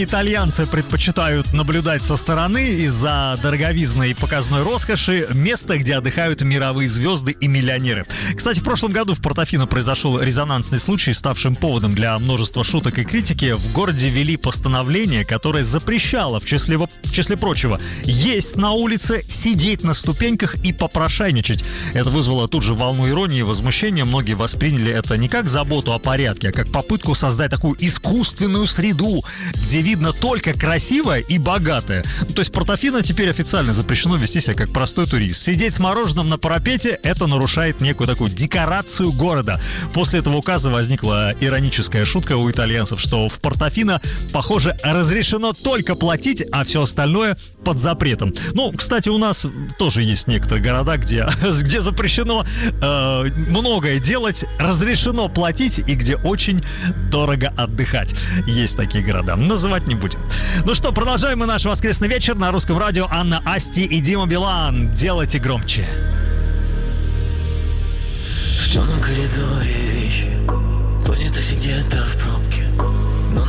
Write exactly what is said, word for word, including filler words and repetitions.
Итальянцы предпочитают наблюдать со стороны из-за дороговизны и показной роскоши место, где отдыхают мировые звезды и миллионеры. Кстати, в прошлом году в Портофино произошел резонансный случай, ставшим поводом для множества шуток и критики. В городе ввели постановление, которое запрещало, в числе, в числе прочего, есть на улице, сидеть на ступеньках и попрошайничать. Это вызвало тут же волну иронии и возмущения. Многие восприняли это не как заботу о порядке, а как попытку создать такую искусственную среду, где видно только красивое и богатое. Ну, то есть в Портофино теперь официально запрещено вести себя как простой турист. Сидеть с мороженым на парапете — это нарушает некую такую декорацию города. После этого указа возникла ироническая шутка у итальянцев, что в Портофино, похоже, разрешено только платить, а все остальное под запретом. Ну, кстати, у нас тоже есть некоторые города, где, где запрещено э, многое делать, разрешено платить и где очень дорого отдыхать. Есть такие города. Называть не будем. Ну что, продолжаем мы наш воскресный вечер на русском радио. Анна Асти и Дима Билан. Делайте громче. В темном коридоре вещи, поняты где-то в пробке.